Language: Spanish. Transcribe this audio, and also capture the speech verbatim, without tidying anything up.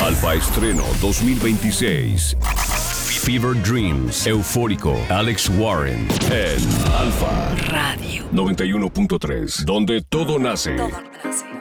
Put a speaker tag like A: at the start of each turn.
A: Alfa Estreno dos mil veintiséis. Fever Dreams, Eufórico, Alex Warren en Alfa
B: Radio
A: noventa y uno punto tres, donde todo nace.
B: Todo nace.